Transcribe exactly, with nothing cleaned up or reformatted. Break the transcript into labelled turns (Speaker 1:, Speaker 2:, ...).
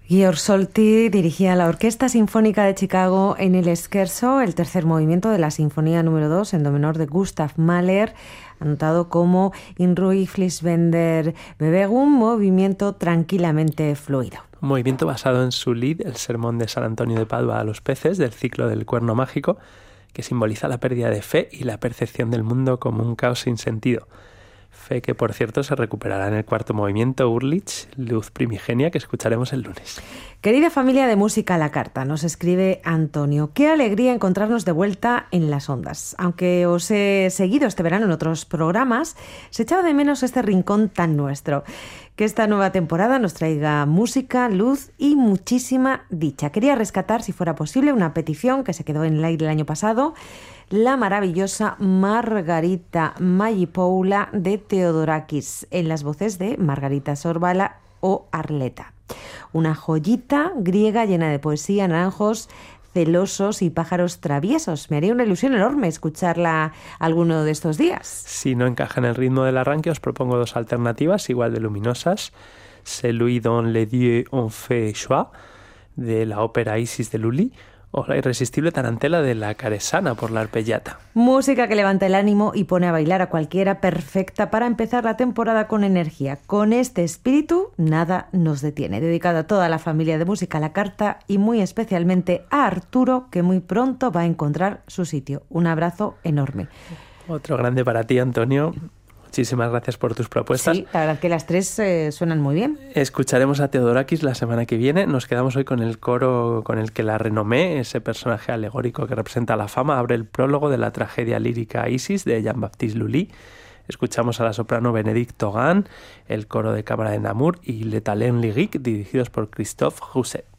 Speaker 1: Georg Solti dirigía la Orquesta Sinfónica de Chicago en el Scherzo, el tercer movimiento de la Sinfonía número dos en do menor de Gustav Mahler, anotado como In ruhig fließender Bewegung, movimiento tranquilamente fluido.
Speaker 2: Un movimiento basado en su lied, el sermón de San Antonio de Padua a los peces, del ciclo del cuerno mágico, que simboliza la pérdida de fe y la percepción del mundo como un caos sin sentido. Fe que, por cierto, se recuperará en el cuarto movimiento, Urlich, Luz Primigenia, que escucharemos el lunes.
Speaker 1: Querida familia de Música a la Carta, nos escribe Antonio. Qué alegría encontrarnos de vuelta en las ondas. Aunque os he seguido este verano en otros programas, se echaba de menos este rincón tan nuestro. Que esta nueva temporada nos traiga música, luz y muchísima dicha. Quería rescatar, si fuera posible, una petición que se quedó en el aire el año pasado, la maravillosa Margarita Magipoula de Theodorakis, en las voces de Margarita Sorvala o Arleta. Una joyita griega llena de poesía, naranjos celosos y pájaros traviesos. Me haría una ilusión enorme escucharla alguno de estos días.
Speaker 2: Si no encaja en el ritmo del arranque, os propongo dos alternativas igual de luminosas. Celui dont les dieux ont fait choix, de la ópera Isis de Lully, o la irresistible tarantela de la Caresana por la arpellata.
Speaker 1: Música que levanta el ánimo y pone a bailar a cualquiera, perfecta para empezar la temporada con energía. Con este espíritu, nada nos detiene. Dedicado a toda la familia de Música a la Carta y muy especialmente a Arturo, que muy pronto va a encontrar su sitio. Un abrazo enorme.
Speaker 2: Otro grande para ti, Antonio. Muchísimas gracias por tus propuestas.
Speaker 1: Sí, la verdad que las tres eh, suenan muy bien.
Speaker 2: Escucharemos a Theodorakis la semana que viene. Nos quedamos hoy con el coro con el que la renomé, ese personaje alegórico que representa la fama. Abre el prólogo de la tragedia lírica Isis de Jean-Baptiste Lully. Escuchamos a la soprano Bénédicte Thogan, el coro de cámara de Namur y Le Talent Lyrique, dirigidos por Christophe Rousset.